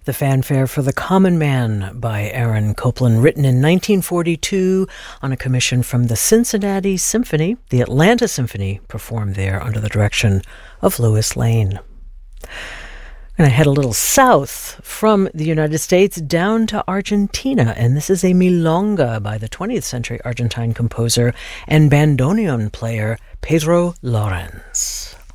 The fanfare for the Common Man by Aaron Copland, written in 1942 on a commission from the Cincinnati Symphony. The Atlanta Symphony performed there under the direction of Louis Lane. I'm going to head a little south from the United States down to Argentina, and this is a milonga by the 20th century Argentine composer and bandoneon player Pedro Lorens.